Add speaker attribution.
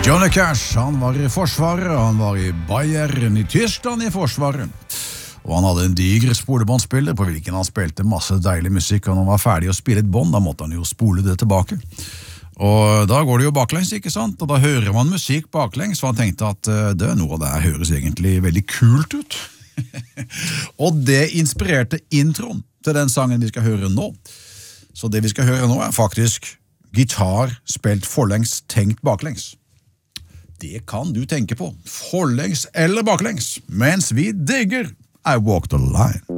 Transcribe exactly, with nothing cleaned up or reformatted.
Speaker 1: Johnny Cash, han var i forsvaret, han var i Bayern i Tyskland i forsvaret. Og han hadde en diger spolebåndspiller på hvilken han spilte masse deilig musikk, og når han var ferdig å spille et bånd, da måtte han jo spole det tilbake. Og da går det jo baklengs, ikke sant? Og da hører man musikk baklengs, og han tenkte at det, noe av det her høres egentlig veldig kult ut. Og det inspirerte introen til den sangen vi skal høre nå. Så det vi skal høre nå er faktisk gitar spilt forlengs, tenkt baklengs. Det kan du tenke på, forlengs eller baklengs, mens vi digger I Walk the Line.